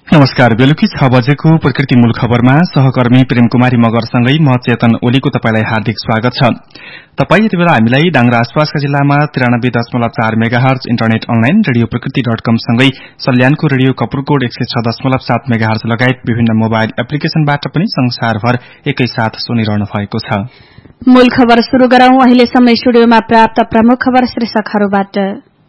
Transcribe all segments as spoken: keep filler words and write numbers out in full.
नमस्कार। बेलुकी छ बजेको प्रकृति मूल खबरमा सहकर्मी प्रेम कुमारी मगरसँगै म चेतन ओलीको तपाईलाई हार्दिक स्वागत छ। तपाई यति बेला हामीलाई डाङ्ग्रा आसपासका जिल्लामा त्रियानब्बे दशमलव चार मेगाहर्ज इन्टरनेट अनलाइन रेडियो प्रकृति डट कम सँगै सल्यानको रेडियो कपुरकोट एक सय छ दशमलव सात मेगाहर्ज लगायत विभिन्न मोबाइल एप्लिकेशनबाट पनि संसारभर एकैसाथ सुनिरहनु भएको छ। मूल खबर शुरू गरौं। अहिलेसम्म स्टुडियोमा प्राप्त प्रमुख खबर शीर्षकहरूबाट।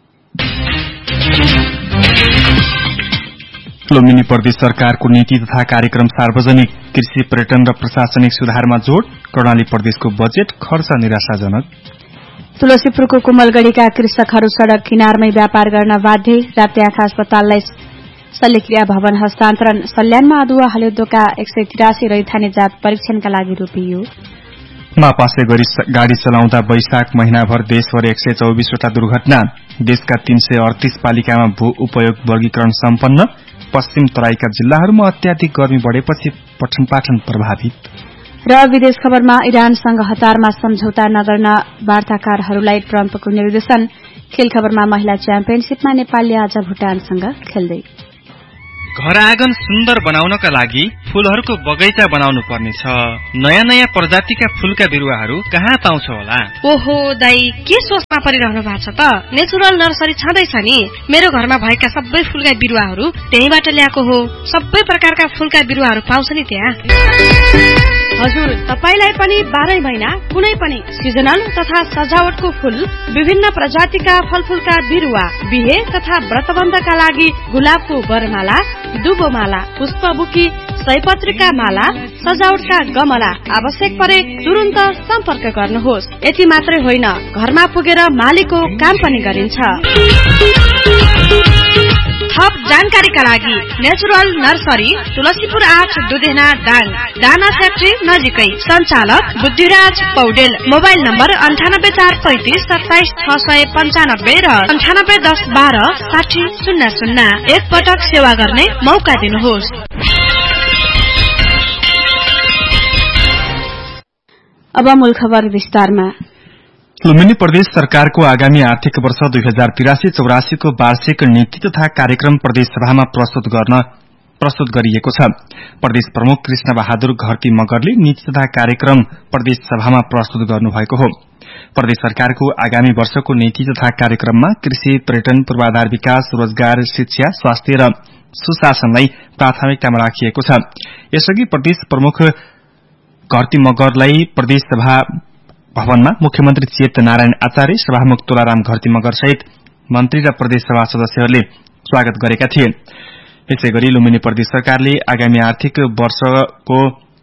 लुम्बिनी प्रदेश सरकारको नीति तथा कार्यक्रम सार्वजनिक कृषि पर्यटन र प्रशासनिक सुधारमा जोड़। कर्णाली प्रदेशको बजेट खर्च निराशाजनक। तुलसीपुरको कुमलगढ़ीका कृषकहरू सड़क किनारमै व्यापार गर्न बाध्य। राप्ती आँखा अस्पताललाई शल्यक्रिया भवन हस्तान्तरण। सल्यानमा अदुवा हलेदोका एक सय तिरासी रैथाने जात परीक्षणका लागि रोपियो। मापासे गरी गाड़ी चलाउँदा वैशाख महिनाभर देशभर एक सय चौबिसवटा दुर्घटना। देशका तीन सय अडतीस पालिकामा भू उपयोग वर्गीकरण सम्पन्न। पश्चिम तराईका जिल्लाहरूमा अत्याधिक गर्मी बढ़ेपछि पठन पाठन प्रभावित। र विदेश खबरमा इरानसँग हतारमा सम्झौता नगर्न वार्ताकारहरूलाई ट्रम्पको निर्देशन। खेल खबरमा महिला च्याम्पियनशीपमा नेपालले आज भुटानसँग खेल्दै। घर आँगन सुन्दर बनाउनका लागि फूलहरूको बगैँचा बनाउनु पर्नेछ। नयाँ नयाँ प्रजातिका फूलका बिरुवाहरू कहाँ पाउँछ होला? ओहो दाई, के सोचमा परिरहनु भएको छ त? नेचुरल नर्सरी छँदैछ नि। मेरो घरमा भएका सबै फूलका बिरुवाहरू त्यहीबाट ल्याएको हो। सबै प्रकारका फूलका बिरुवाहरू पाउँछ नि त्यहाँ। हजुर, तपाईलाई पनि बाह्रै महिना कुनै पनि सिजनल तथा सजावटको फूल, विभिन्न प्रजातिका फलफूलका बिरुवा, बिहे तथा व्रतबन्धका लागि गुलाबको वरमाला, दुबोमाला, पुष्पबुकी, सयपत्रीका माला, सजावटका गमला आवश्यक परे तुरुन्त सम्पर्क गर्नुहोस्। यति मात्रै होइन, घरमा पुगेर मालीको काम पनि गरिन्छ। थप जानकारीका लागि नेचुरल नर्सरी तुलसीपुर आठ दुधेना दाङ, दाना फ्याक्ट्री नजिकै। संचालक बुद्धिराज पौडेल। मोबाइल नम्बर अन्ठानब्बे चार पैंतिस सत्ताइस छ सय पन्चानब्बे र अन्ठानब्बे दस बाह्र साठी शून्य शून्य। एक पटक सेवा गर्ने मौका दिनुहोस्। अब मूल खबर विस्तारमा। लुम्बिनी प्रदेश सरकारको आगामी आर्थिक वर्ष दुई हजार तिरासी चौरासी को वार्षिक नीति तथा कार्यक्रम प्रदेश सभामा प्रस्तुत गर्न प्रस्तुत गरिएको छ। प्रदेश प्रमुख कृष्ण बहादुर घरती मगरले नीति तथा कार्यक्रम प्रदेश सभामा प्रस्तुत गर्नुभएको हो। प्रदेश सरकारको आगामी वर्षको नीति तथा कार्यक्रममा कृषि, पर्यटन, पूर्वाधार विकास, रोजगार, शिक्षा, स्वास्थ्य र सुशासनलाई प्राथमिकतामा राखिएको छ। यसअघि प्रदेश प्रमुख घरती मगरलाई प्रदेश सभा भवनमा मुख्यमन्त्री चेत नारायण आचार्य, सभामुख तुलाराम घरती मगर सहित मन्त्री र प्रदेश सभा सदस्यहरूले स्वागत गरेका थिए। यसैगरी लुम्बिनी प्रदेश सरकारले आगामी आर्थिक वर्षको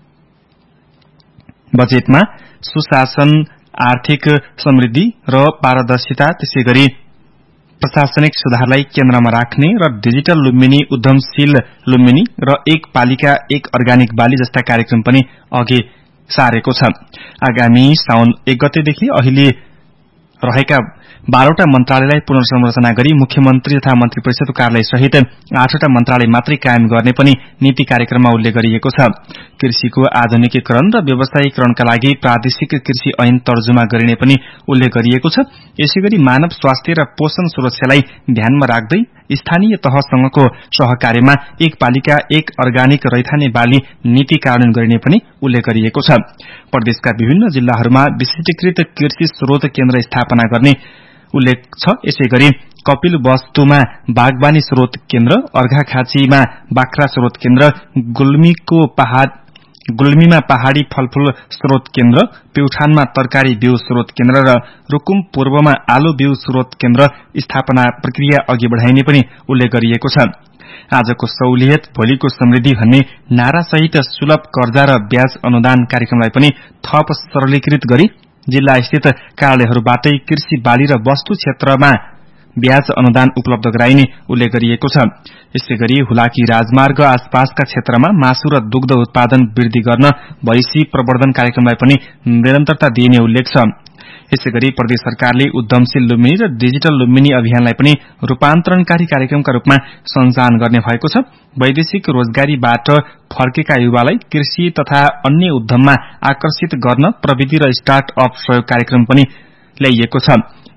बजेटमा सुशासन, आर्थिक समृद्धि र पारदर्शिता, त्यसैगरी प्रशासनिक सुधारलाई केन्द्रमा राख्ने र डिजिटल लुम्बिनी, उद्यमशील लुम्बिनी र एक पालिका एक अर्गानिक बाली जस्ता कार्यक्रम पनि अघि सारेको छ। आगामी साउन एक गतेदेखि अहिले रहेका बाह्रवटा मन्त्रालयलाई पुनर्संरचना गरी मुख्यमन्त्री तथा मन्त्री परिषदको कार्यालय सहित आठवटा मन्त्रालय मात्रै कायम गर्ने पनि नीति कार्यक्रममा उल्लेख गरिएको छ। कृषिको आधुनिकीकरण र व्यवसायीकरणका लागि प्रादेशिक कृषि ऐन तर्जुमा गरिने पनि उल्लेख गरिएको छ। यसैगरी मानव स्वास्थ्य र पोषण सुरक्षालाई ध्यानमा राख्दै स्थानीय तहसँगको सहकार्यमा एक पालिका एक अर्गानिक रैथाने बाली नीति कार्यान्वयन गरिने पनि उल्लेख गरिएको छ। प्रदेशका विभिन्न जिल्लाहरूमा विशिष्टीकृत कृषि स्रोत केन्द्र स्थापना गर्ने उल्लेख छ। यसैगरी कपिल वस्तुमा बागवानी स्रोत केन्द्र, अर्घाखाँचीमा बाख्रा स्रोत केन्द्र, गुल्मीको पहाड़ गुल्मीमा पहाड़ी फलफूल स्रोत केन्द्र, प्युठानमा तरकारी बिउ स्रोत केन्द्र र रुकुम पूर्वमा आलु बिउ स्रोत केन्द्र स्थापना प्रक्रिया अघि बढ़ाइने पनि उल्लेख गरिएको छ। आजको सहुलियत भोलिको समृद्धि भन्ने नारासहित सुलभ कर्जा र ब्याज अनुदान कार्यक्रमलाई पनि थप सरलीकृत गरी जिल्ला स्थित कार्यालयहरूबाटै कृषि, बाली र वस्तु क्षेत्रमा ब्याज अनुदान उपलब्ध गराइने उल्लेख गरिएको छ। यसैगरी हुलाकी राजमार्ग आसपासका क्षेत्रमा मासु र दुग्ध उत्पादन वृद्धि गर्न भैंसी प्रवर्धन कार्यक्रमलाई पनि निरन्तरता दिइने उल्लेख छ। यसैगरी प्रदेश सरकारले उद्यमशील लुम्बिनी र डिजिटल लुम्बिनी अभियानलाई पनि रूपान्तरणकारी कार्यक्रमका रूपमा सञ्चालन गर्ने भएको छ। वैदेशिक रोजगारीबाट फर्केका युवालाई कृषि तथा अन्य उद्यममा आकर्षित गर्न प्रविधि र स्टार्ट अप सहयोग कार्यक्रम पनि ल्याइएको छ।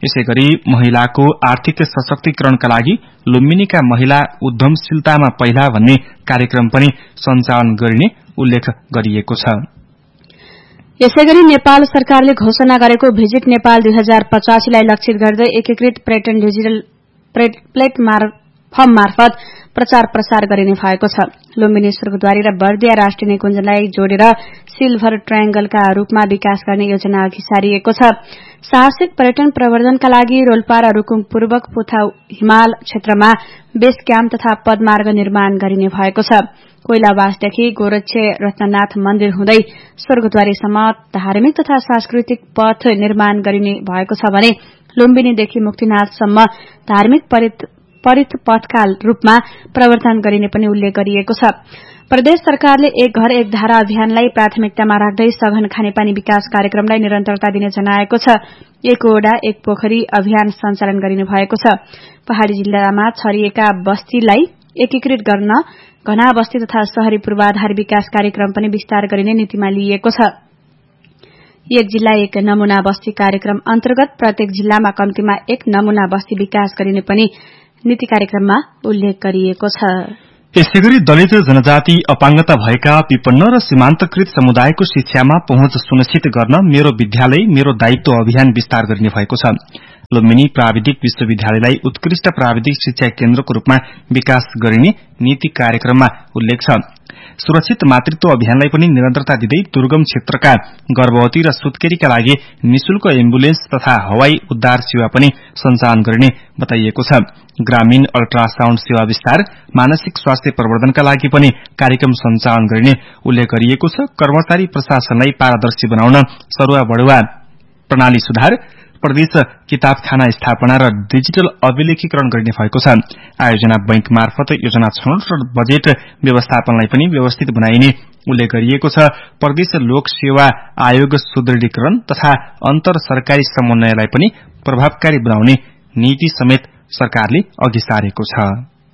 यसैगरी महिलाको आर्थिक सशक्तिकरणका लागि लुम्बिनीका महिला उद्यमशीलतामा पहिला भन्ने कार्यक्रम पनि सञ्चालन गरिने उल्लेख गरिएको छ। यसैगरी नेपाल सरकारले घोषणा गरेको भिजिट नेपाल दुई हजार पचासीलाई लक्षित गर्दै एकीकृत पर्यटन डिजिटल प्लेटफर्म मार्फत प्रचार प्रसार गरिने भएको छ। लुम्बिनी स्वर्गद्वारी र बर्दिया राष्ट्रिय निकुञ्जलाई जोडेर सिल्भर ट्रायंगलका रूपमा विकास गर्ने योजना अघि सारिएको छ। साहसिक पर्यटन प्रवर्धनका लागि रोल्पा र रूकुम पूर्वक पोथा हिमाल क्षेत्रमा बेस क्याम्प तथा पदमार्ग निर्माण गरिने भएको छ। कोइलावासदेखि गोरक्ष रत्ननाथ मन्दिर हुँदै स्वर्गद्वारीसम्म धार्मिक तथा सांस्कृतिक पथ निर्माण गरिने भएको छ भने लुम्बिनीदेखि मुक्तिनाथसम्म धार्मिक परित पथका रूपमा प्रवर्तन गरिने पनि उल्लेख गरिएको छ। प्रदेश सरकारले एक घर एक धारा अभियानलाई प्राथमिकतामा राख्दै सघन खानेपानी विकास कार्यक्रमलाई निरन्तरता दिने जनाएको छ। एक ओडा एक पोखरी अभियान सञ्चालन गरिने भएको छ। पहाड़ी जिल्लामा छरिएका बस्तीलाई एकीकृत गर्न घना बस्ती तथा शहरी पूर्वाधार विकास कार्यक्रम पनि विस्तार गरिने नीतिमा लिइएको छ। एक जिल्ला एक नमूना बस्ती कार्यक्रम अन्तर्गत प्रत्येक जिल्लामा कम्तीमा एक नमूना बस्ती विकास गरिने पनि नीति कार्यक्रममा उल्लेख गरिएको छ। यसैगरी दलित जनजाति अपाङ्गता भएका विपन्न र सीमान्तकृत समुदायको शिक्षामा पहुँच सुनिश्चित गर्न मेरो विद्यालय मेरो दायित्व अभियान विस्तार गरिने भएको छ। लुम्बिनी प्राविधिक विश्वविद्यालयलाई उत्कृष्ट प्राविधिक शिक्षा केन्द्रको रूपमा विकास गरिने नीति कार्यक्रममा उल्लेख छ। सुरक्षित मातृत्व अभियानलाई पनि निरन्तरता दिँदै दुर्गम क्षेत्रका गर्भवती र सुत्केरीका लागि निशुल्क एम्बुलेन्स तथा हवाई उद्धार सेवा पनि सञ्चालन गरिने बताइएको छ। ग्रामीण अल्ट्रासाउण्ड सेवा विस्तार मानसिक स्वास्थ्य प्रवर्धनका लागि पनि कार्यक्रम सञ्चालन गरिने उल्लेख गरिएको छ। कर्मचारी प्रशासनलाई पारदर्शी बनाउन सरुवा बढुवा प्रणाली सुधार प्रदेश किताबखाना स्थापना र डिजिटल अभिलेखीकरण गरिने भएको छ। आयोजना बैंक मार्फत योजना छनौट र बजेट व्यवस्थापनलाई पनि व्यवस्थित बनाइने उल्लेख गरिएको छ। प्रदेश लोक सेवा आयोग सुदृढीकरण तथा अन्तर सरकारी समन्वयलाई पनि प्रभावकारी बनाउने नीति समेत सरकारले अघि सारेको छ।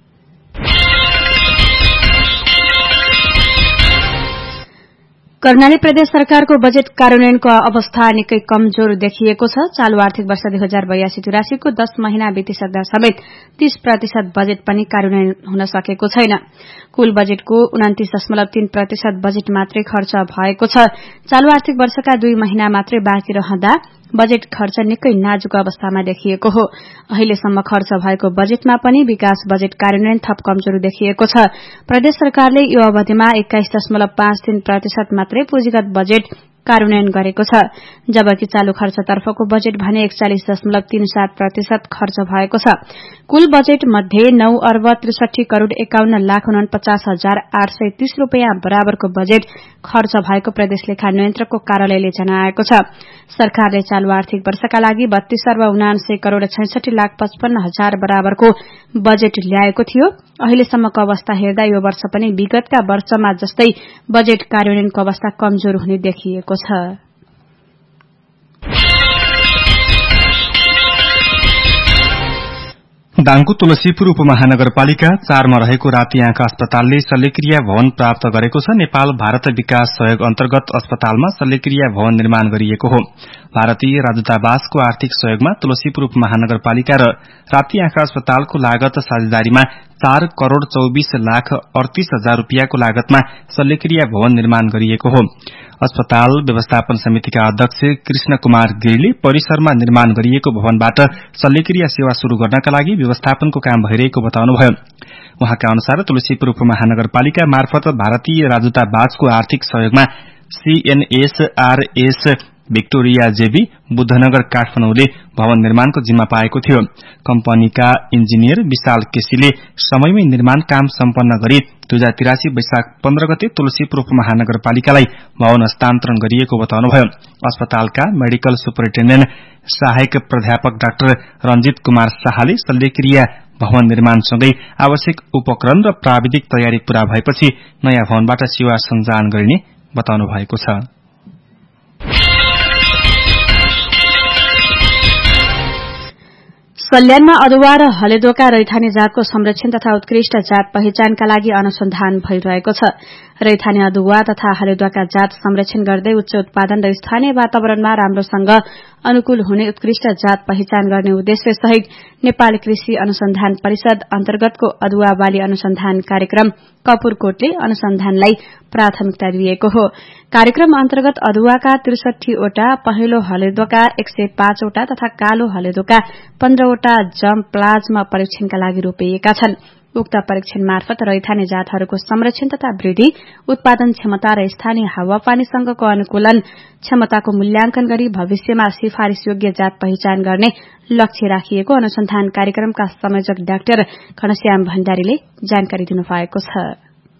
कर्णाली प्रदेश सरकारको बजेट कार्यान्वयनको अवस्था निकै कमजोर देखिएको छ। चालू आर्थिक वर्ष दुई हजार बयासी तिरासीको दश महिना बितिसक्दा समेत तीस प्रतिशत बजेट पनि कार्यान्वयन हुन सकेको छैन। कुल बजेटको उन्तिस दशमलव तीन प्रतिशत बजेट मात्रै खर्च भएको छ। चालू आर्थिक वर्षका दुई महिना मात्रै बाँकी रहँदा बजेट खर्च निकै नाजुक अवस्थामा देखिएको हो। अहिलेसम्म खर्च भएको बजेटमा पनि विकास बजेट कार्यान्वयन थप कमजोर देखिएको छ। प्रदेश सरकारले यो अवधिमा एक्काइस दशमलव पाँच तीन प्रतिशत मात्रै पुँजीगत बजेट कार्यान्वयन गरेको छ, जबकि चालू खर्चतर्फको बजेट भने एकचालिस दशमलव तीन सात प्रतिशत खर्च भएको छ। कुल बजेट मध्ये नौ अर्ब त्रिसठी करोड़ एकाउन्न लाख उनपचास हजार आठ सय तीस रूपियाँ बराबरको बजेट खर्च भएको प्रदेश लेखा नियन्त्रकको कार्यालयले जनाएको छ। सरकारले चालू आर्थिक वर्षका लागि बत्तीस अर्ब उनान्सय करोड़ छैसठी लाख पचपन्न हजार बराबरको बजेट ल्याएको थियो। अहिलेसम्मको अवस्था हेर्दा यो वर्ष पनि विगतका वर्षमा जस्तै बजेट कार्यान्वयनको अवस्था कमजोर हुने देखिएको छ। दाङको तुलसीपुर उपमहानगरपालिका चारमा रहेको राती आँखा अस्पतालले शल्यक्रिया भवन प्राप्त गरेको छ। नेपाल भारत विकास सहयोग अन्तर्गत अस्पतालमा शल्यक्रिया भवन निर्माण गरिएको हो। भारतीय राजदूतावासको आर्थिक सहयोगमा तुलसीपुर उपमहानगरपालिका र राती आँखा अस्पतालको लागत साझेदारीमा चार करोड़ चौबीस लाख अड़तीस हजार रूपियाँको लागतमा शल्यक्रिया भवन निर्माण गरिएको हो। अस्पताल व्यवस्थापन समितिका अध्यक्ष कृष्ण कुमार गिरीले परिसरमा निर्माण गरिएको भवनबाट शल्यक्रिया सेवा शुरू गर्नका लागि व्यवस्थापनको काम भइरहेको बताउनुभयो। उहाँका अनुसार तुलसीपुर उपमहानगरपालिका मार्फत भारतीय राजदूतावासको आर्थिक सहयोगमा सीएनएसआरएस भिक्टोरिया जेबी बुद्धनगर काठमाडौँले भवन निर्माणको जिम्मा पाएको थियो। कम्पनीका इन्जिनियर विशाल केसीले समयमै निर्माण काम सम्पन्न गरी दुई हजार तिरासी वैशाख पन्ध्र गते तुलसीपुर उपमहानगरपालिकालाई भवन हस्तान्तरण गरिएको बताउनुभयो। अस्पतालका मेडिकल सुपरिन्टेण्डेन्ट सहायक प्राध्यापक डाक्टर रंजित कुमार शाहले शल्यक्रिया भवन निर्माणसँगै आवश्यक उपकरण र प्राविधिक तयारी पूरा भएपछि नयाँ भवनबाट सेवा सञ्चालन गरिने बताउनु भएको छ। सल्यानमा अदुवा र हलेदोका रैथाने जातको संरक्षण तथा उत्कृष्ट जात पहिचानका लागि अनुसन्धान भइरहेको छ। रैथाने अदुवा तथा हलेदुवाका जात संरक्षण गर्दै उच्च उत्पादन र स्थानीय वातावरणमा राम्रोसँग अनुकूल हुने उत्कृष्ट जात पहिचान गर्ने उद्देश्य सहित नेपाल कृषि अनुसन्धान परिषद अन्तर्गतको अदुवा बाली अनुसन्धान कार्यक्रम कपुरकोटले अनुसन्धानलाई प्राथमिकता दिएको हो। कार्यक्रम अन्तर्गत अदुवाका त्रिसठीवटा, पहेँलो हलेदोका एक सय पाँचवटा तथा कालो हलेदोका पन्ध्रवटा जम प्लाज्मा परीक्षणका लागि रोपिएका छन्। उक्त परीक्षण मार्फत रैथाने जातहरूको संरक्षण तथा वृद्धि, उत्पादन क्षमता र स्थानीय हावापानीसँगको अनुकूलन क्षमताको मूल्याङ्कन गरी भविष्यमा सिफारिश योग्य जात पहिचान गर्ने लक्ष्य राखिएको अनुसन्धान कार्यक्रमका संयोजक डाक्टर घनश्याम भण्डारीले जानकारी दिनुभएको छ।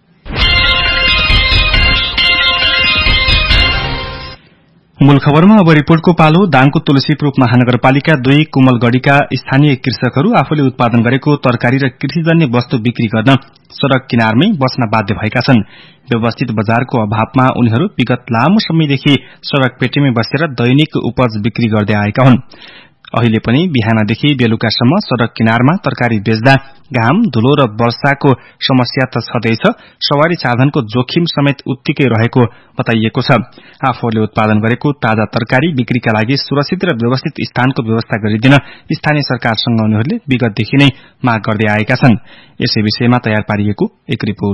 मूल खबरमा अब रिपोर्टको पालो। दाङको तुलसीपुर महानगरपालिका दुई कुमलगढ़ीका स्थानीय कृषकहरू आफूले उत्पादन गरेको तरकारी र कृषिजन्य वस्तु बिक्री गर्न सड़क किनारमै बस्न बाध्य भएका छन्। व्यवस्थित बजारको अभावमा उनीहरू विगत लामो समयदेखि सड़क पेटीमै बसेर दैनिक उपज बिक्री गर्दै आएका हुन्। अहिले पनि बिहानदेखि बेलुकासम्म सड़क किनारमा तरकारी बेच्दा घाम, धुलो र वर्षाको समस्या त छँदैछ, सवारी साधनको जोखिम समेत उत्तिकै रहेको बताइएको छ। आफूले उत्पादन गरेको ताजा तरकारी बिक्रीका लागि सुरक्षित र व्यवस्थित स्थानको व्यवस्था गरिदिन स्थानीय सरकारसँग उनीहरूले विगतदेखि नै माग गर्दै आएका छन्। यसै विषयमा तयार पारिएको एक रिपोर्ट।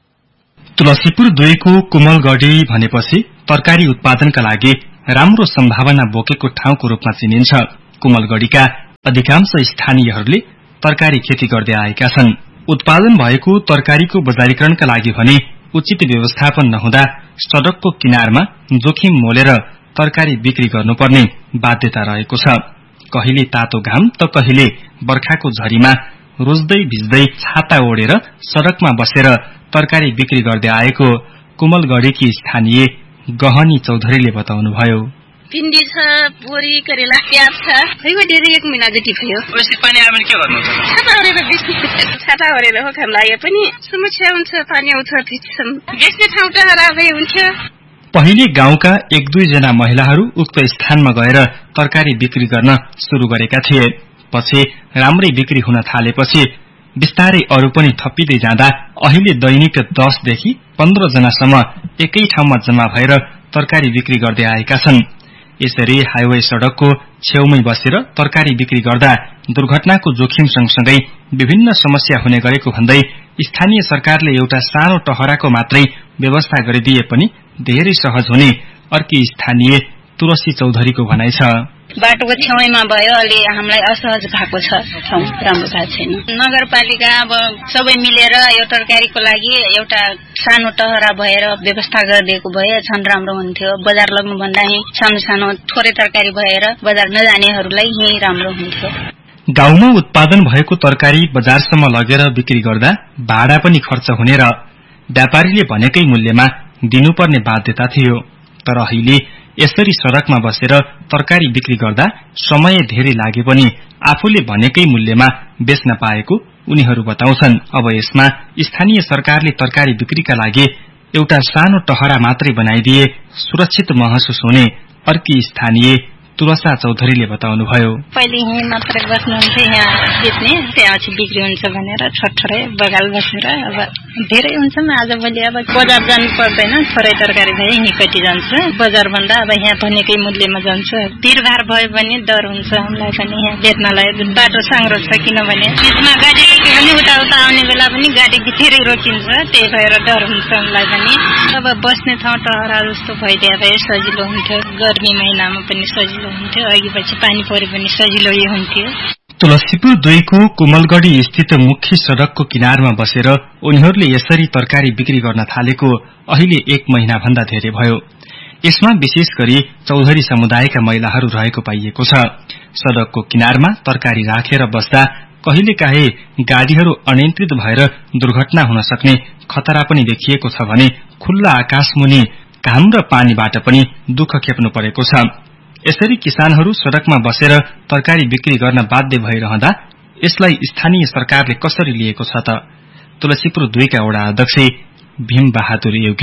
तुलसीपुर दुईको कुमलगढ़ी भनेपछि तरकारी उत्पादनका लागि राम्रो सम्भावना बोकेको ठाउँको रूपमा चिनिन्छ। कुमलगढ़ीका अधिकांश स्थानीयहरूले तरकारी खेती गर्दै आएका छन्। उत्पादन भएको तरकारीको बजारीकरणका लागि भने उचित व्यवस्थापन नहुँदा सड़कको किनारमा जोखिम मोलेर तरकारी बिक्री गर्नुपर्ने बाध्यता रहेको छ। कहिले तातो घाम त कहिले बर्खाको झरीमा रोज्दै भिज्दै छाता ओढेर सड़कमा बसेर तरकारी बिक्री गर्दै आएको कुमलगढ़ीकी स्थानीय गहनी चौधरीले बताउनुभयो। भिन्डी छ, बोरी, करेला, प्याज छ। खै डेढ एक महिना जति भयो। ओसी पानी आयो भने के गर्नु? छाता ओरेर बेच्नु। छाता ओरेर हो खान लाग्यो पनि समस्या हुन्छ, पानी आउँछ भिज्छन्। बेच्ने ठाउँ त राम्रै हुन्थ्यो। पहिले गाउँका एक दुई जना महिलाहरू उक्त स्थानमा गएर तरकारी बिक्री गर्न शुरू गरेका थिए। पछि राम्रै बिक्री हुन थालेपछि बिस्तारै अरू पनि थपिँदै जाँदा अहिले दैनिक दसदेखि पन्ध्र जनासम्म एकै ठाउँमा जम्मा भएर तरकारी बिक्री गर्दै आएका छन्। यसरी हाइवे सड़कको छेउमै बसेर तरकारी बिक्री गर्दा दुर्घटनाको जोखिम सँगसँगै विभिन्न समस्या हुने गरेको भन्दै स्थानीय सरकारले एउटा सानो टहराको मात्रै व्यवस्था गरिदिए पनि धेरै सहज हुने अर्की स्थानीय तुलसी चौधरीको भनाइ छ। बाटोको छेउमा भयो, अलि हामीलाई असहज भएको छ, ठाउँ राम्रो भएको छैन। नगरपालिका अब सबै मिलेर यो तरकारीको लागि एउटा सानो टहरा भएर व्यवस्था गरिदिएको भए झन् राम्रो हुन्थ्यो। बजार लग्नु भन्दा सानो सानो थोरै तरकारी भएर बजार नजानेहरूलाई यही राम्रो हुन्थ्यो। गाउँमा उत्पादन भएको तरकारी बजारसम्म लगेर बिक्री गर्दा भाडा पनि खर्च हुने र व्यापारीले भनेकै मूल्यमा दिनुपर्ने बाध्यता थियो। तर अहिले यसरी सड़कमा बसेर तरकारी बिक्री गर्दा समय धेरै लागे पनि आफूले भनेकै मूल्यमा बेच्न पाएको उनीहरू बताउँछन्। अब यसमा स्थानीय सरकारले तरकारी बिक्रीका लागि एउटा सानो टहरा मात्रै बनाइदिए सुरक्षित महसुस हुने अर्की स्थानीय तुलसा चौधरीले बताउनुभयो। पहिले यहीँ मात्रै बस्नुहुन्थ्यो, यहाँ बेच्ने, त्यहाँपछि बिक्री हुन्छ भनेर छोटछोटै बगाल बसेर अब धेरै हुन्छ। आजभोलि अब बजार जानु पर्दैन, थोरै तरकारी भए निकटी जान्छ। बजार भन्दा अब यहाँ भनेकै मूल्यमा जान्छ। भिडभाड भयो भने डर हुन्छ हामीलाई पनि यहाँ बेच्नलाई। बाटो साङ्ग्रो छ, किनभने बिचमा गाडी रोक्यो भने उता उता आउने बेला पनि गाडी धेरै रोकिन्छ, त्यही भएर डर हुन्छ हामीलाई पनि। अब बस्ने ठाउँ टहरा जस्तो भइदिए भए सजिलो हुन्थ्यो। गर्मी महिनामा पनि सजिलो हुन्थ्यो, अघि पछि पानी परे पनि सजिलो हुन्थ्यो। तुलसीपुर दुईको कुमलगढ़ी स्थित मुख्य सड़कको किनारमा बसेर उनीहरूले यसरी तरकारी बिक्री गर्न थालेको अहिले एक महिना भन्दा धेरै भयो। यसमा विशेष गरी चौधरी समुदायका महिलाहरू रहेको पाइएको छ। सड़कको किनारमा तरकारी राखेर बस्दा कहिलेकाहीँ गाडीहरू अनियन्त्रित भएर दुर्घटना हुन सक्ने खतरा पनि देखिएको छ भने खुल्ला आकाशमुनि घाम र पानीबाट पनि दुःख खेप्नु परेको छ। यसरी किसानहरू सड़कमा बसेर तरकारी बिक्री गर्न बाध्य भइरहँदा यसलाई स्थानीय सरकारले कसरी लिएको छ त? तुलसीपुर दुईका वडा अध्यक्ष भीम बहादुर योगी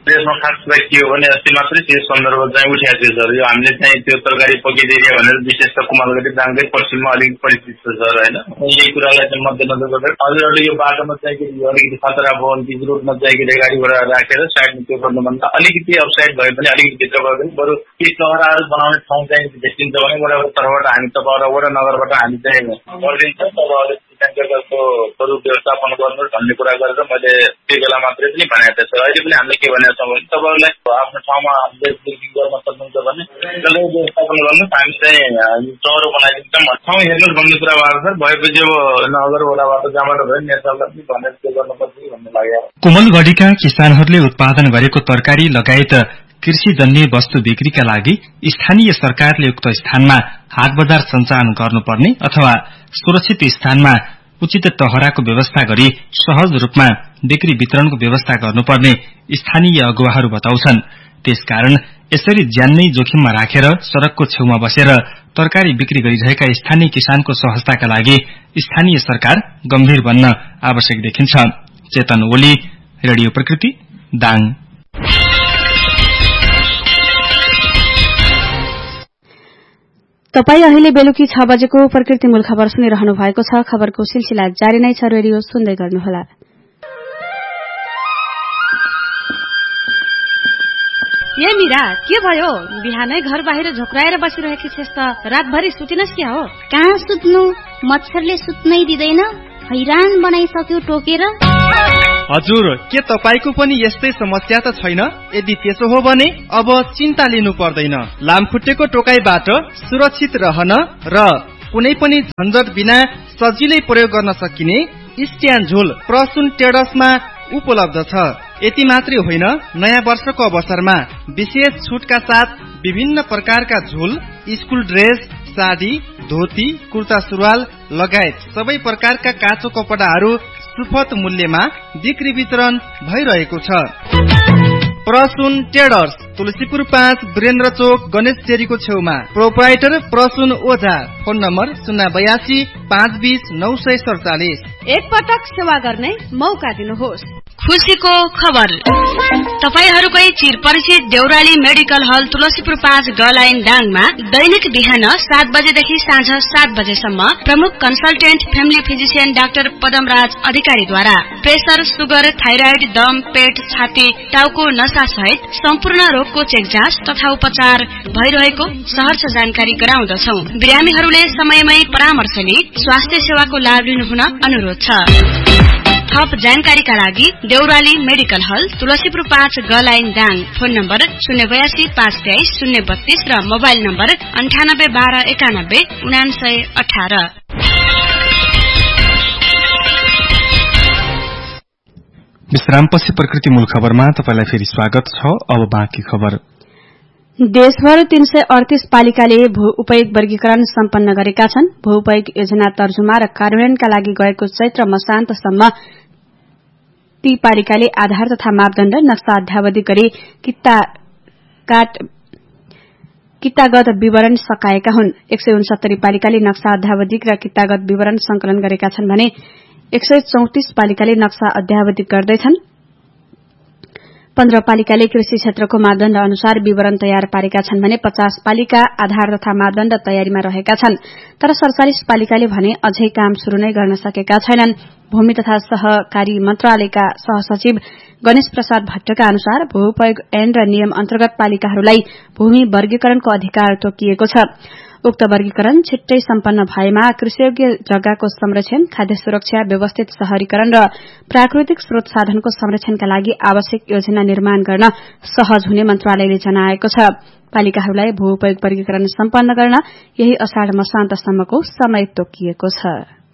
त्यसमा खास कुरा के हो भने अस्ति मात्रै त्यो सन्दर्भ चाहिँ उठाएको थियो सर। यो हामीले चाहिँ त्यो तरकारी पकेट एरिया भनेर विशेष त कुमालगढी दाङकै पश्चिममा अलिकति परिचित छ सर होइन। यही कुरालाई चाहिँ मध्यनजर गरेर हजुरहरूले यो बाटोमा चाहिँ अलिकति खतरा भयो भने बिच रोडमा चाहिँ गाडी घोडा राखेर साइडमा त्यो गर्नुभन्दा अलिकति अफसाइड भए पनि अलिकति भित्र गयो भने बरु केही चहराहरू बनाउने ठाउँ चाहिँ भेटिन्छ भने वडाको तर्फबाट हामी तपाईँहरू वडा नगरबाट हामी चाहिँ गरिदिन्छ। तपाईँहरूले ट्याङ्करको बरु व्यवस्थापन गर्नु भन्ने कुरा गरेर मैले त्यो बेला मात्रै पनि भनेको थिएँ सर। अहिले पनि हामीले के भनेको छौँ भने तपाईँहरूलाई आफ्नो ठाउँमा बिक्री गर्न सक्नुहुन्छ भने त्यसलाई व्यवस्थापन गर्नुहोस्, हामी चाहिँ चौरो बनाइदिन्छौँ ठाउँ हेर्नुहोस् भन्ने कुरा भएको सर। भएपछि अब नगर वडाबाट जहाँबाट भयो नेतालाई पनि भनेर त्यो गर्नुपर्छ कि भन्ने लाग्यो। कोमलगढीका किसानहरूले उत्पादन गरेको तरकारी लगायत कृषिजन्य वस्तु बिक्रीका लागि स्थानीय सरकारले उक्त स्थानमा हाट बजार सञ्चालन गर्नुपर्ने अथवा सुरक्षित स्थानमा उचित टहराको व्यवस्था गरी सहज रूपमा बिक्री वितरणको व्यवस्था गर्नुपर्ने स्थानीय अगुवाहरू बताउँछन्। त्यसकारण यसरी ज्यान नै जोखिममा राखेर सड़कको छेउमा बसेर तरकारी बिक्री गरिरहेका स्थानीय किसानको सहजताका लागि स्थानीय सरकार गम्भीर बन्न आवश्यक देखिन्छ। चेतन ओली, रेडियो प्रकृति, दाङ। तपाई अहिले बेलुकी छ बजेको प्रकृति मूल खबर सुनिरहनु भएको छ। खबरको सिलसिला जारी नै छ, रेडियो सुन्दै गर्नुहोला। ए मीरा, के भयो? बिहानै घर बाहिर झोक्राएर बसिरहेकी छेस् त, रातभरि सुतिनस् क्या हो? कहाँ सुत्नु, मच्छरले सुत्नै दिँदैन, हैरान बनाइसक्यो टोकेर। हजुर, के तपाईको पनि यस्तै समस्या त छैन? यदि त्यसो हो भने अब चिन्ता लिनु पर्दैन। लामखुट्टेको टोकाइबाट सुरक्षित रहन र कुनै पनि झन्झट बिना सजिलै प्रयोग गर्न सकिने स्ट्यान्ड झोल प्रसुन ट्रेडर्समा उपलब्ध छ। यति मात्रै होइन, नयाँ वर्षको अवसरमा विशेष छुटका साथ विभिन्न प्रकारका झोल, स्कुल ड्रेस, साडी, धोती, कुर्ता सुरुवाल लगायत सबै प्रकारका काँचो कपडाहरू सुपथ मूल्यमा बिक्री वितरण भइरहेको छ। प्रसुन ट्रेडर्स, तुलसीपुर पाँच, वीरेन्द्र चोक, गणेश चेरीको छेउमा। प्रोप्राइटर प्रसुन ओझा। फोन नम्बर शून्य बयासी पाँच बीस नौ सय सडचालिस। एक पटक सेवा गर्ने मौका दिनुहोस्। खुशीको खबर, तपाईहरूकै चिर परिचित देउराली मेडिकल हल तुलसीपुर पाँच गलाइन दाङमा दैनिक बिहान सात बजेदेखि साँझ सात बजेसम्म प्रमुख consultant family physician doctor Padamraj अधिकारीद्वारा प्रेसर, सुगर, थाइराइड, दम, पेट, छाती, टाउको नसा सहित सम्पूर्ण रोगको चेक जाँच तथा उपचार भइरहेको सहर्ष जानकारी गराउँदछौ। बिरामीहरूले समयमै परामर्श लिई स्वास्थ्य सेवाको लाभ लिनुहुन अनुरोध छ। थप जानकारीका लागि देउराली मेडिकल हल तुलसीपुर पाँच गलाइन दाङ। फोन नम्बर शून्य बयासी पाँच तेइस शून्य बत्तीस र मोबाइल नम्बर अन्ठानब्बे बाह्र एकानब्बे उनासय अठार। विश्रामपछि प्रकृति मूल खबरमा तपाईलाई फेरि स्वागत छ। अब बाँकी खबर। देशभर तीन सय अडतीस पालिकाले भू उपयोग वर्गीकरण सम्पन्न गरेका छन्। भू उपयोग योजना तर्जुमा र कार्यान्वयनका लागि गएको चैत्र मसान्तसम्म ती पालिकाले आधार तथा मापदण्ड नक्सा अध्यावधि गरी कित्तागत विवरण सकाएका हुन्। एक सय उनसत्तरी पालिकाले नक्सा अध्यावधिक र कित्तागत विवरण संकलन गरेका छन् भने एक सय चौतिस पालिकाले नक्सा अध्यावधिक गर्दैछन्। पन्ध्र पालिकाले कृषि क्षेत्रको मापदण्ड अनुसार विवरण तयार पारेका छन् भने पचास पालिका आधार तथा मापदण्ड तयारीमा रहेका छन्। तर सड़चालिस पालिकाले भने अझै काम शुरू नै गर्न सकेका छैनन्। भूमि तथा सहकारी मन्त्रालयका सहसचिव गणेश प्रसाद भट्टका अनुसार भू उपयोग ऐन र नियम अन्तर्गत पालिकाहरूलाई भूमि वर्गीकरणको अधिकार तोकिएको छ। उक्त वर्गीकरण छिट्टै सम्पन्न भएमा कृषियोग्य जग्गाको संरक्षण, खाद्य सुरक्षा, व्यवस्थित शहरीकरण र प्राकृतिक स्रोत साधनको संरक्षणका लागि आवश्यक योजना निर्माण गर्न सहज हुने मन्त्रालयले जनाएको छ। पालिकाहरूलाई भू उपयोग वर्गीकरण सम्पन्न गर्न यही अषाढ़ मसान्तसम्मको समय तोकिएको छ।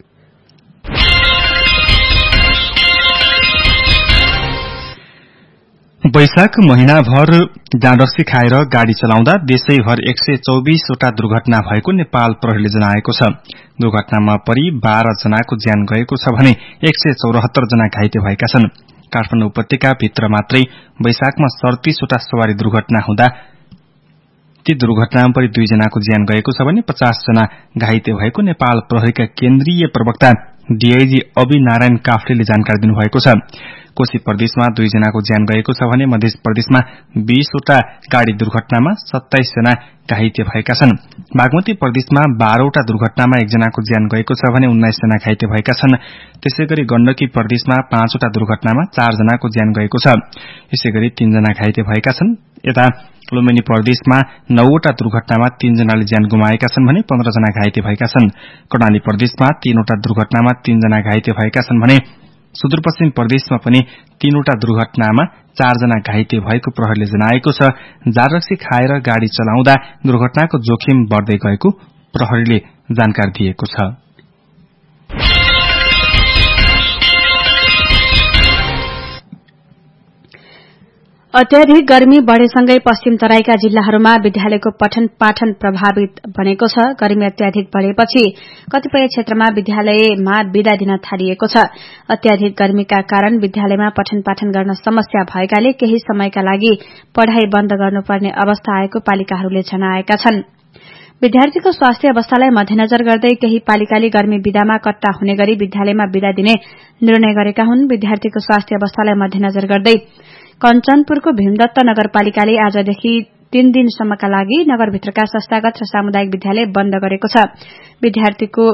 वैशाख महिनाभर डाँडसी खाएर गाड़ी चलाउँदा देशैभर एक सय चौबीसवटा दुर्घटना भएको नेपाल प्रहरीले जनाएको छ। दुर्घटनामा परि बाह्र जनाको ज्यान गएको छ भने एक सय चौरात्तर जना घाइते भएका छन्। काठमाडौँ उपत्यका भित्र मात्रै वैशाखमा सड़तीसवटा सवारी दुर्घटना हुँदा ती दुर्घटनामा परि दुई जनाको ज्यान गएको छ भने पचास जना घाइते भएको नेपाल प्रहरीका केन्द्रीय प्रवक्ता डीआईजी अवि नारायण काफ्लेले जानकारी दिनुभएको छ। कोशी प्रदेशमा दुई जनाको ज्यान गएको छ भने मध्य प्रदेशमा बीसवटा गाड़ी दुर्घटनामा सत्ताइस जना घाइते भएका छन्। बागमती प्रदेशमा बाह्रवटा दुर्घटनामा एकजनाको ज्यान गएको छ भने उन्नाइस जना घाइते भएका छन्। त्यसैगरी गण्डकी प्रदेशमा पाँचवटा दुर्घटनामा चार जनाको ज्यान गएको छ। यसैगरी तीन जना घाइते भएका छन्। यता लुम्बिनी प्रदेशमा नौवटा दुर्घटनामा तीन जनाले ज्यान गुमाएका छन् भने पन्ध्र जना घाइते भएका छन्। कर्णाली प्रदेशमा तीनवटा दुर्घटनामा तीन जना घाइते भएका छन् भने सुदूरपश्चिम प्रदेशमा पनि तीनवटा दुर्घटनामा चार जना घाइते भएको प्रहरीले जनाएको छ। जाररक्सी खाएर गाड़ी चलाउँदा दुर्घटनाको जोखिम बढ्दै गएको प्रहरीले जानकारी दिएको छ। अत्याधिक गर्मी बढ़ेसँगै पश्चिम तराईका जिल्लाहरूमा विद्यालयको पठन पाठन प्रभावित बनेको छ। गर्मी अत्याधिक बढ़ेपछि कतिपय क्षेत्रमा विद्यालयमा विदा दिन थालिएको छ। अत्याधिक गर्मीका कारण विद्यालयमा पठन पाठन गर्न समस्या भएकाले केही समयका लागि पढ़ाई बन्द गर्नुपर्ने अवस्था आएको पालिकाहरूले जनाएका छन्। विद्यार्थीको स्वास्थ्य अवस्थालाई मध्यनजर गर्दै केही पालिकाले गर्मी विदामा कट्टा हुने गरी विद्यालयमा विदा दिने निर्णय गरेका हुन्। विद्यार्थीको स्वास्थ्य अवस्थालाई मध्यनजर गर्दै कञ्चनपुरको भीमदत्त नगरपालिकाले आजदेखि तीन दिनसम्मका लागि नगरभित्रका संस्थागत र सामुदायिक विद्यालय बन्द गरेको छ। विद्यार्थीको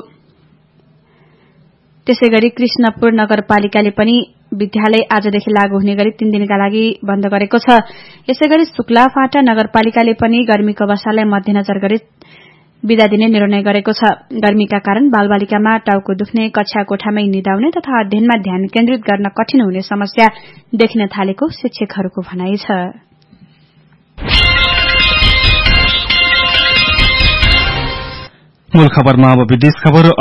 त्यसैगरी कृष्णपुर नगरपालिकाले पनि विद्यालय आजदेखि लागू हुने गरी तीन दिनका लागि बन्द गरेको छ। यसैगरी सुक्लाफाटा नगरपालिकाले पनि गर्मीको अवस्थालाई मध्यनजर गरी विदा दिने निर्णय गरेको छ। गर्मीका कारण बालबालिकामा टाउको दुख्ने, कक्षा कोठामै निदाउने तथा अध्ययनमा ध्यान केन्द्रित गर्न कठिन हुने समस्या देखिन थालेको शिक्षकहरूको भनाइ छ। मूल खबरमा अब विदेश खबर।